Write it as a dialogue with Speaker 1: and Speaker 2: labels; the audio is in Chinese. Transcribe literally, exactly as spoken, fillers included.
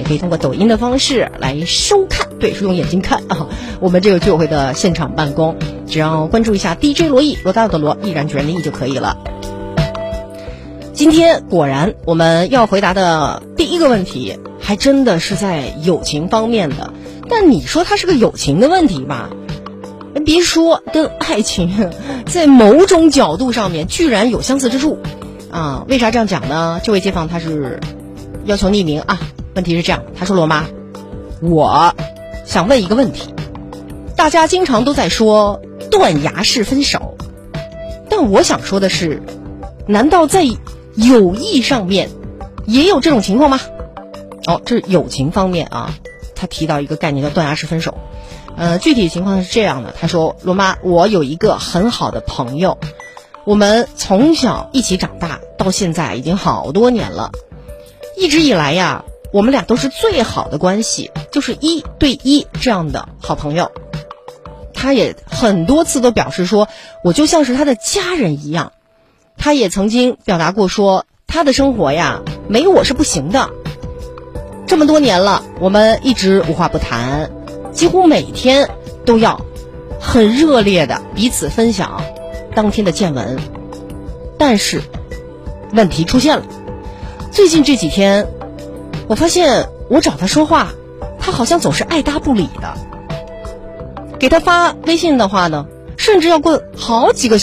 Speaker 1: 也可以通过抖音的方式来收看，对，是用眼睛看啊。我们这个居委会的现场办公，只要关注一下 D J 罗毅，罗大佑的罗，毅然决然的毅就可以了。今天果然我们要回答的第一个问题还真的是在友情方面的，但你说它是个友情的问题吧，别说跟爱情在某种角度上面居然有相似之处啊！为啥这样讲呢？这位街坊他是要求匿名啊。问题是这样，他说罗妈，我想问一个问题，大家经常都在说断崖式分手，但我想说的是，难道在友谊上面也有这种情况吗？哦，这是友情方面啊，他提到一个概念叫断崖式分手。呃，具体情况是这样的，他说罗妈，我有一个很好的朋友，我们从小一起长大，到现在已经好多年了，一直以来呀，我们俩都是最好的关系，就是一对一这样的好朋友。他也很多次都表示说，我就像是他的家人一样。他也曾经表达过说，他的生活呀，没有我是不行的。这么多年了，我们一直无话不谈，几乎每天都要很热烈的彼此分享当天的见闻。但是问题出现了，最近这几天我发现我找他说话，他好像总是爱答不理的。给他发微信的话呢，甚至要过好几个